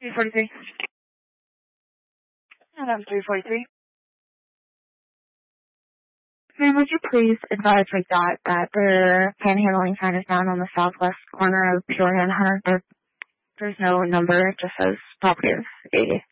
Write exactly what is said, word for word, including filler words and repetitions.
three forty-three. Adam three forty-three. Ma'am, would you please advise like that that the panhandling sign is down on the southwest corner of Pure and Hunter? There, there's no number, it just says property of eighty.